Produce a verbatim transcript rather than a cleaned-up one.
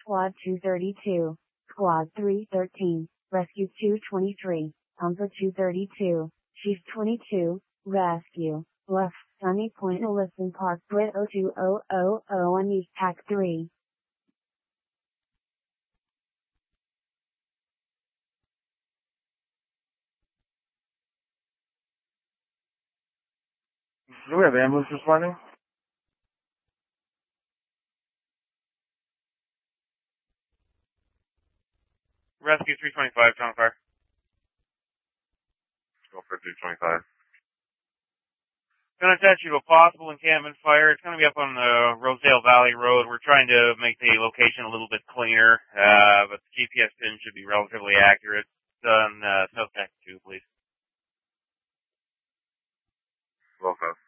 Squad two thirty-two, Squad three thirteen, Rescue two twenty-three, Umber two thirty-two, Chief twenty-two, Rescue, Left, Sunny Point, Ellison Park, Brit oh two oh oh oh and East Pack three. Do we have ambulance responding? Rescue three twenty-five, Town Fire. Go for three twenty-five. Gonna attach you to a possible encampment fire. It's gonna be up on the Rosedale Valley Road. We're trying to make the location a little bit cleaner, uh, but the G P S pin should be relatively accurate. It's on uh, South Tech two, please. Well,